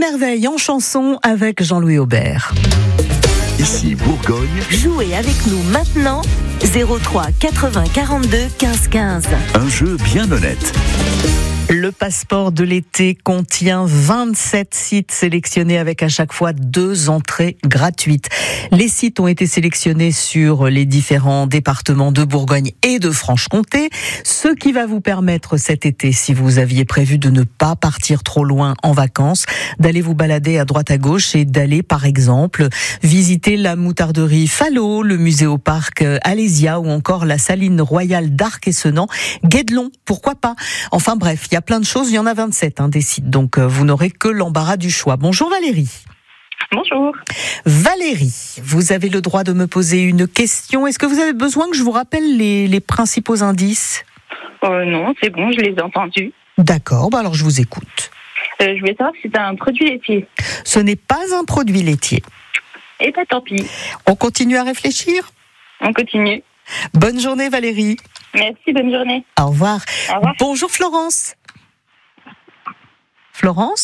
merveille en chanson avec Jean-Louis Aubert. Ici Bourgogne. Jouez avec nous maintenant 03 80 42 15 15. Un jeu bien honnête. Le passeport de l'été contient 27 sites sélectionnés avec à chaque fois 2 entrées gratuites. Les sites ont été sélectionnés sur les différents départements de Bourgogne et de Franche-Comté, ce qui va vous permettre cet été, si vous aviez prévu de ne pas partir trop loin en vacances, d'aller vous balader à droite à gauche et d'aller par exemple visiter la moutarderie Fallot, le musée au parc Alésia ou encore la saline royale d'Arc-et-Senans, Guédelon, pourquoi pas. Enfin bref, il y a plein de choses, il y en a 27 des sites, donc vous n'aurez que l'embarras du choix. Bonjour Valérie. Bonjour. Valérie, vous avez le droit de me poser une question. Est-ce que vous avez besoin que je vous rappelle les principaux indices ? Non, c'est bon, je les ai entendus. D'accord, alors je vous écoute. Je voulais savoir si c'était un produit laitier. Ce n'est pas un produit laitier. Et pas tant pis. On continue à réfléchir ? On continue. Bonne journée Valérie. Merci, bonne journée. Au revoir. Au revoir. Bonjour Florence. Florence ?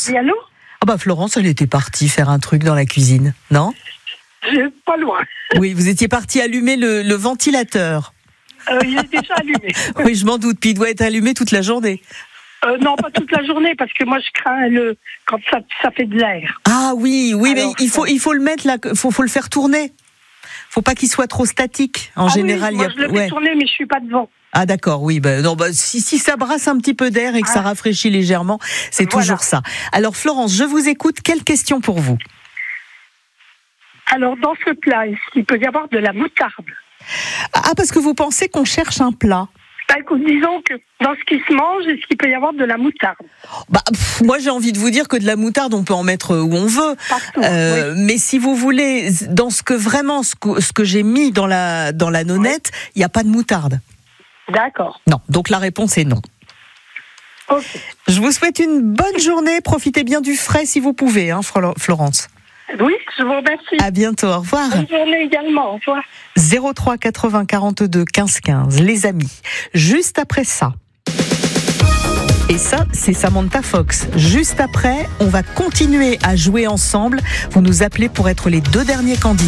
Oui, allô ? Florence, elle était partie faire un truc dans la cuisine, non ? Pas loin. Oui, vous étiez partie allumer le ventilateur. Il est déjà allumé. Oui, je m'en doute, puis il doit être allumé toute la journée. Non, pas toute la journée, parce que moi je crains quand ça fait de l'air. Ah oui, alors, mais il faut le mettre là, faut le faire tourner. Faut pas qu'il soit trop statique. En général, oui, moi, je le fais tourner, mais je suis pas devant. Ah d'accord, oui. Si ça brasse un petit peu d'air et que ça rafraîchit légèrement, c'est toujours ça. Alors Florence, je vous écoute. Quelle question pour vous ? Alors dans ce plat, est-ce qu'il peut y avoir de la moutarde ? Ah, parce que vous pensez qu'on cherche un plat ? Disons que dans ce qui se mange, est-ce qu'il peut y avoir de la moutarde ? Moi, j'ai envie de vous dire que de la moutarde, on peut en mettre où on veut. Partout, oui. Mais si vous voulez, dans ce que j'ai mis dans la nonnette, il n'y a pas de moutarde. D'accord. Non, donc la réponse est non. Ok. Je vous souhaite une bonne journée. Profitez bien du frais si vous pouvez, Florence. Oui, je vous remercie. À bientôt, au revoir. Bonne journée également, au revoir. 03 80 42 15 15, les amis. Juste après ça. Et ça, c'est Samantha Fox. Juste après, on va continuer à jouer ensemble. Vous nous appelez pour être les 2 derniers candidats.